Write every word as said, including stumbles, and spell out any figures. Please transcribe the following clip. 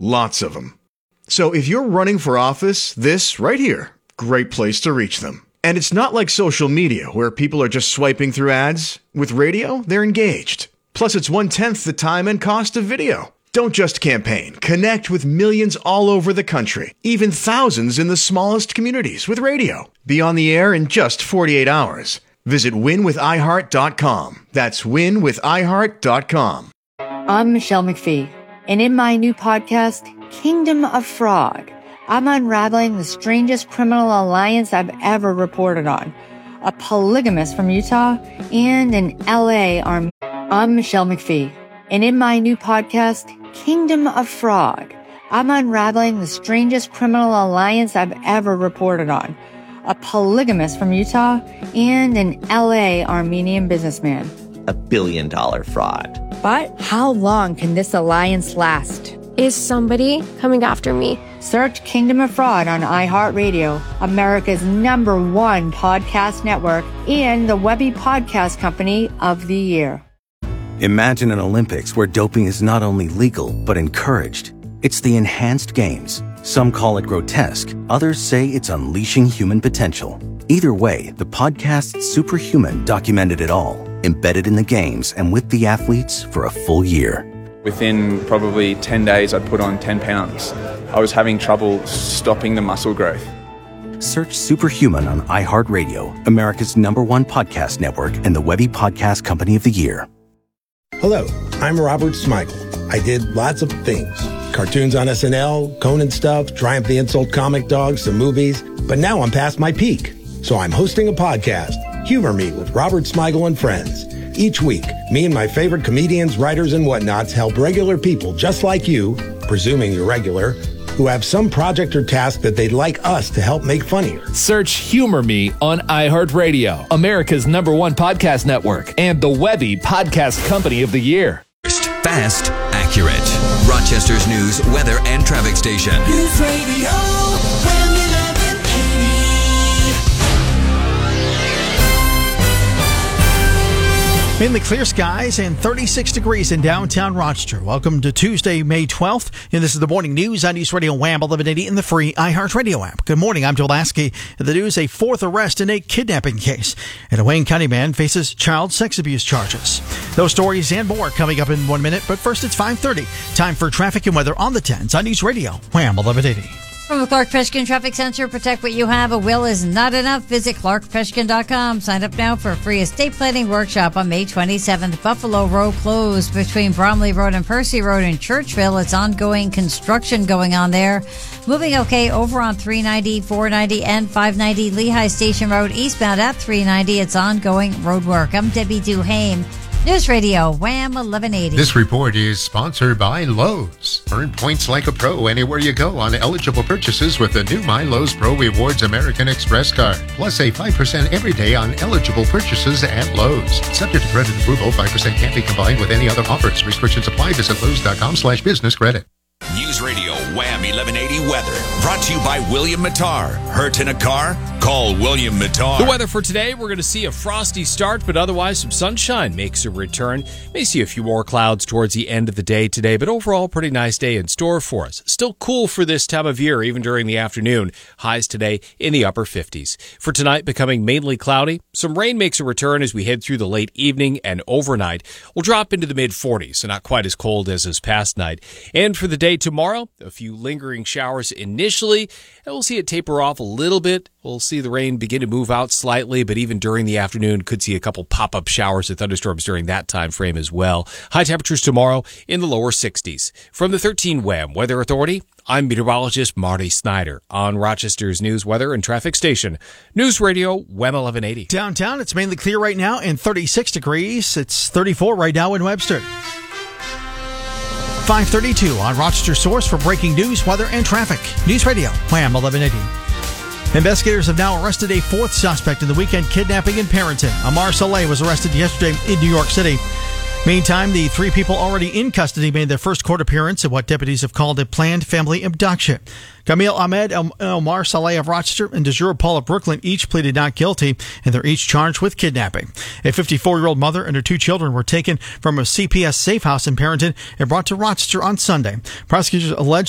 Lots of them. So if you're running for office, this right here, great place to reach them. And it's not like social media where people are just swiping through ads. With radio, they're engaged. Plus, it's one-tenth the time and cost of video. Don't just campaign. Connect with millions all over the country, even thousands in the smallest communities with radio. Be on the air in just forty-eight hours. Visit win with i heart dot com. That's win with i heart dot com. I'm Michelle McPhee, and in my new podcast, Kingdom of Fraud, I'm unraveling the strangest criminal alliance I've ever reported on. A polygamist from Utah and an L A army. I'm Michelle McPhee, and in my new podcast, Kingdom of Fraud, I'm unraveling the strangest criminal alliance I've ever reported on. A polygamist from Utah and an L A Armenian businessman. A billion dollar fraud. But how long can this alliance last? Is somebody coming after me? Search Kingdom of Fraud on iHeartRadio, America's number one podcast network, and the Webby Podcast Company of the Year. Imagine an Olympics where doping is not only legal, but encouraged. It's the enhanced games. Some call it grotesque. Others say it's unleashing human potential. Either way, the podcast Superhuman documented it all, embedded in the games and with the athletes for a full year. Within probably ten days, I'd put on ten pounds. I was having trouble stopping the muscle growth. Search Superhuman on iHeartRadio, America's number one podcast network, and the Webby Podcast Company of the Year. Hello, I'm Robert Smigel. I did lots of things. Cartoons on S N L, Conan stuff, Triumph the Insult comic dogs, some movies. But now I'm past my peak. So I'm hosting a podcast, Humor Me with Robert Smigel and Friends. Each week, me and my favorite comedians, writers, and whatnots help regular people just like you, presuming you're regular, who have some project or task that they'd like us to help make funnier. Search Humor Me on iHeartRadio, America's number one podcast network, and the Webby Podcast Company of the Year. Fast, accurate. Rochester's news, weather, and traffic station. News Radio eleven eighty. Mainly clear skies and thirty-six degrees in downtown Rochester. Welcome to Tuesday, May twelfth. And this is the morning news on News Radio Wham eleven eighty in the free iHeartRadio app. Good morning. I'm Joel Lasky. The news, a fourth arrest in a kidnapping case. And a Wayne County man faces child sex abuse charges. Those stories and more coming up in one minute. But first, it's five thirty. Time for traffic and weather on the tens on News Radio Wham eleven eighty. From the Clark Peshkin Traffic Center, protect what you have. A will is not enough. Visit clark peshkin dot com. Sign up now for a free estate planning workshop on May twenty-seventh. Buffalo Road closed between Bromley Road and Percy Road in Churchville. It's ongoing construction going on there. Moving okay over on three ninety, four ninety, and five ninety Lehigh Station Road eastbound at three ninety. It's ongoing road work. I'm Debbie Duhane. News Radio, Wham eleven eighty. This report is sponsored by Lowe's. Earn points like a pro anywhere you go on eligible purchases with the new My Lowe's Pro Rewards American Express card. Plus a five percent every day on eligible purchases at Lowe's. Subject to credit approval, five percent can't be combined with any other offers. Restrictions apply. Visit Lowe's dot com slash business credit. News Radio Wham eleven eighty weather. Brought to you by William Mattar. Hurt in a car? Call William Mattar. The weather for today, we're going to see a frosty start, but otherwise some sunshine makes a return. May see a few more clouds towards the end of the day today, but overall pretty nice day in store for us. Still cool for this time of year, even during the afternoon. Highs today in the upper fifties. For tonight, becoming mainly cloudy. Some rain makes a return as we head through the late evening and overnight. We'll drop into the mid forties, so not quite as cold as this past night. And for the day tomorrow, a few lingering showers initially, and we'll see it taper off a little bit. We'll see the rain begin to move out slightly, but even during the afternoon, could see a couple pop-up showers and thunderstorms during that time frame as well. High temperatures tomorrow in the lower sixties. From the thirteen Wham Weather Authority, I'm meteorologist Marty Snyder on Rochester's news, weather, and traffic station. News Radio Wham eleven eighty. Downtown, it's mainly clear right now and thirty-six degrees. It's thirty-four right now in Webster. five thirty-two on Rochester Source for breaking news, weather, and traffic. News Radio Wham eleven eighty. Investigators have now arrested a fourth suspect in the weekend kidnapping in Parenton. Amar Saleh was arrested yesterday in New York City. Meantime, the three people already in custody made their first court appearance at what deputies have called a planned family abduction. Camille Ahmed, Omar Saleh of Rochester, and Dejura Paul of Brooklyn each pleaded not guilty, and they're each charged with kidnapping. A fifty-four-year-old mother and her two children were taken from a C P S safe house in Parenton and brought to Rochester on Sunday. Prosecutors alleged